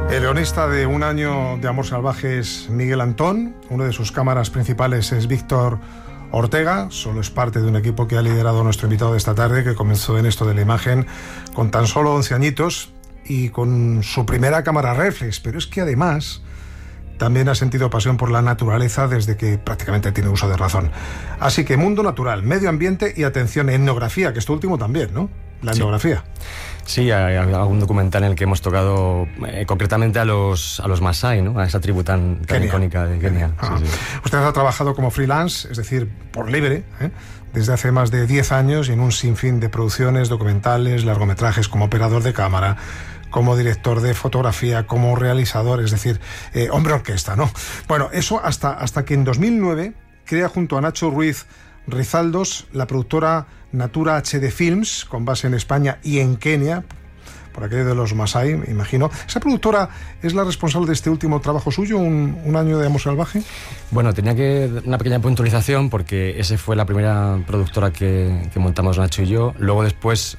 El guionista de Un año de amor salvaje es Miguel Antón. Uno de sus cámaras principales es Víctor Ortega. Solo es parte de un equipo que ha liderado nuestro invitado de esta tarde, que comenzó en esto de la imagen con tan solo 11 añitos y con su primera cámara reflex. Pero es que además también ha sentido pasión por la naturaleza desde que prácticamente tiene uso de razón. Así que mundo natural, medio ambiente y atención, etnografía, que esto último también, ¿no? La etnografía. Sí, hay algún documental en el que hemos tocado concretamente a los Masái, ¿no? A esa tribu tan icónica de Kenia. Sí. Usted ha trabajado como freelance, es decir, por libre, desde hace más de 10 años y en un sinfín de producciones, documentales, largometrajes, como operador de cámara, como director de fotografía, como realizador, es decir, hombre orquesta, ¿no? Bueno, eso hasta que en 2009 crea junto a Nacho Ruiz Rizaldos la productora Natura HD Films, con base en España y en Kenia, por aquello de los Masái, me imagino. ¿Esa productora es la responsable de este último trabajo suyo, un año de amor salvaje? Bueno, tenía que dar una pequeña puntualización porque esa fue la primera productora que montamos Nacho y yo. Luego después,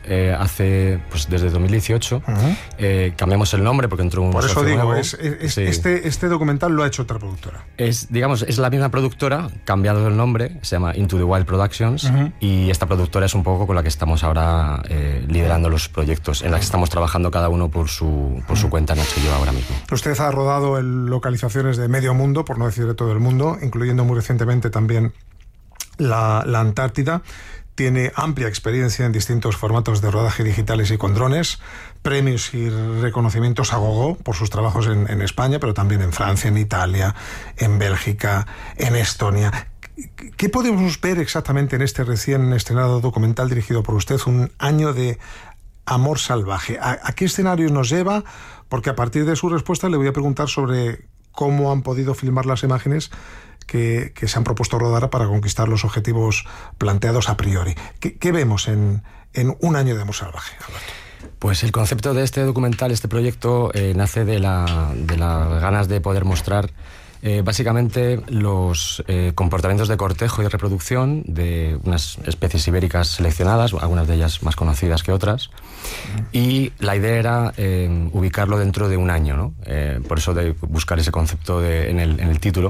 desde 2018, cambiamos el nombre porque entró un socio nuevo. Por eso digo, este documental lo ha hecho otra productora. Es la misma productora, cambiado el nombre, se llama Into the Wild Productions, y esta productora es un poco con la que estamos ahora liderando los proyectos, en la que estamos trabajando cada uno por su cuenta, Nacho y yo ahora mismo. Usted ha rodado en localizaciones de medio mundo, por no decir de todo el mundo, incluyendo muy recientemente también la Antártida. Tiene amplia experiencia en distintos formatos de rodaje digitales y con drones, premios y reconocimientos a gogo por sus trabajos en España, pero también en Francia, en Italia, en Bélgica, en Estonia. ¿Qué podemos ver exactamente en este recién estrenado documental dirigido por usted, Un año de amor salvaje? ¿A qué escenarios nos lleva? Porque a partir de su respuesta le voy a preguntar sobre cómo han podido filmar las imágenes que se han propuesto rodar para conquistar los objetivos planteados a priori. ¿Qué vemos en Un año de amor salvaje, Alberto? Pues el concepto de este documental, este proyecto, nace de las ganas de poder mostrar básicamente los comportamientos de cortejo y reproducción de unas especies ibéricas seleccionadas, algunas de ellas más conocidas que otras, y la idea era ubicarlo dentro de un año, ¿no? Por eso de buscar ese concepto en el título.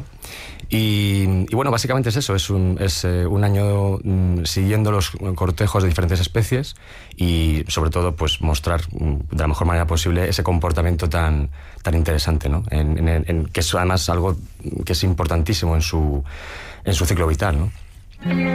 Y bueno, básicamente es eso, es un año siguiendo los cortejos de diferentes especies y sobre todo pues mostrar de la mejor manera posible ese comportamiento tan interesante, ¿no? Que es además algo que es importantísimo en su ciclo vital, ¿no?